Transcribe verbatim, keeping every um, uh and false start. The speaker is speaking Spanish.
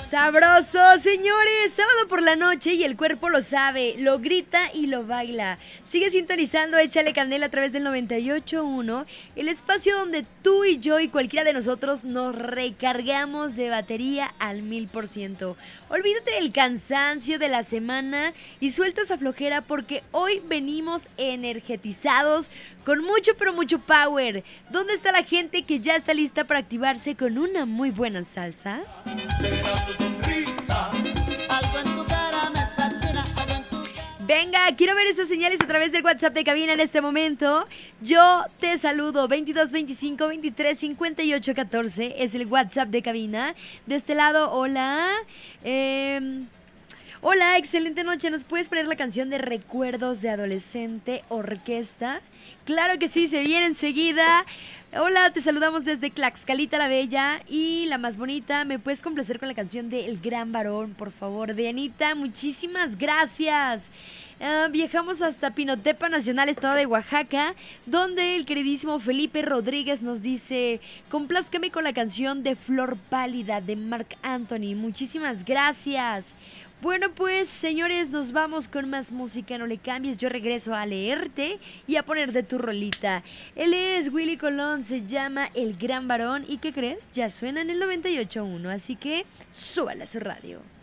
Sabroso, señores, sábado por la noche y el cuerpo lo sabe, lo grita y lo baila. Sigue sintonizando Échale Candela a través del noventa y ocho punto uno, el espacio donde tú y yo y cualquiera de nosotros nos recargamos de batería al mil por ciento. Olvídate del cansancio de la semana y suelta esa flojera porque hoy venimos energetizados con mucho pero mucho power. ¿Dónde está la gente que ya está lista para activarse con una muy buena salsa? Venga, quiero ver esas señales a través del WhatsApp de cabina en este momento. Yo te saludo, veintidós veinticinco veintitrés cincuenta y ocho catorce es el WhatsApp de cabina. De este lado, hola. Eh, hola, excelente noche. ¿Nos puedes poner la canción de Recuerdos de Adolescente Orquesta? Claro que sí, se viene enseguida. Hola, te saludamos desde Tlaxcalita la Bella y la más bonita. ¿Me puedes complacer con la canción de El Gran Varón, por favor? Dianita, muchísimas gracias. Uh, viajamos hasta Pinotepa Nacional, estado de Oaxaca, donde el queridísimo Felipe Rodríguez nos dice: complázcame con la canción de Flor Pálida de Marc Anthony. Muchísimas gracias. Bueno, pues, señores, nos vamos con más música, no le cambies. Yo regreso a leerte y a ponerte tu rolita. Él es Willy Colón, se llama El Gran Varón. ¿Y qué crees? Ya suena en el noventa y ocho punto uno, así que súbala a su radio.